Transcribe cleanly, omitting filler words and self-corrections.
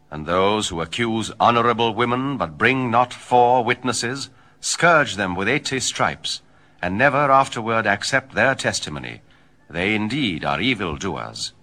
And those who accuse honorable women, but bring not 4 witnesses, scourge them with 80 stripes, and never afterward accept their testimony. They indeed are evildoers.